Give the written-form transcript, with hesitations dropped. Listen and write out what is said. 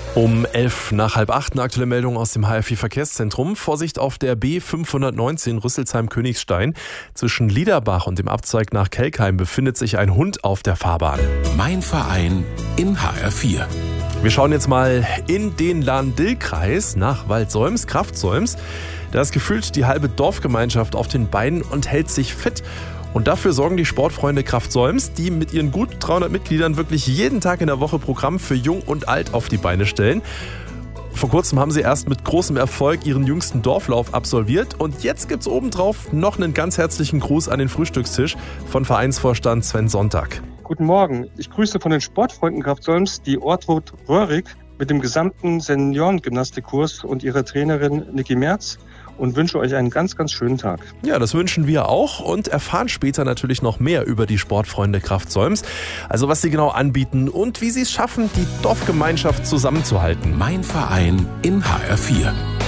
Um 11 nach halb 8 eine aktuelle Meldung aus dem HFI-Verkehrszentrum. Vorsicht auf der B519 Rüsselsheim-Königstein. Zwischen Liederbach und dem Abzweig nach Kelkheim befindet sich ein Hund auf der Fahrbahn. Mein Verein in HR4. Wir schauen jetzt mal in den Lahn-Dill-Kreis nach Waldsolms, Kraftsolms. Da ist gefühlt die halbe Dorfgemeinschaft auf den Beinen und hält sich fit. Und dafür sorgen die Sportfreunde Kraftsolms, die mit ihren gut 300 Mitgliedern wirklich jeden Tag in der Woche Programm für Jung und Alt auf die Beine stellen. Vor kurzem haben sie erst mit großem Erfolg ihren jüngsten Dorflauf absolviert. Und jetzt gibt's obendrauf noch einen ganz herzlichen Gruß an den Frühstückstisch von Vereinsvorstand Sven Sonntag. Guten Morgen, ich grüße von den Sportfreunden Kraftsolms die Ortrud Röhrig mit dem gesamten Seniorengymnastikkurs und ihrer Trainerin Niki Merz und wünsche euch einen ganz, ganz schönen Tag. Ja, das wünschen wir auch und erfahren später natürlich noch mehr über die Sportfreunde Kraftsolms. Also was sie genau anbieten und wie sie es schaffen, die Dorfgemeinschaft zusammenzuhalten. Mein Verein in HR4.